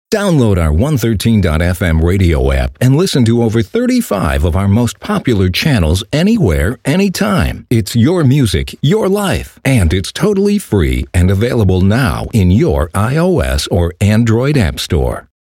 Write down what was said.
Download our 113.fm radio app and listen to over 35 of our most popular channels anywhere, anytime. It's your music, your life, and it's totally free and available now in your iOS or Android app store.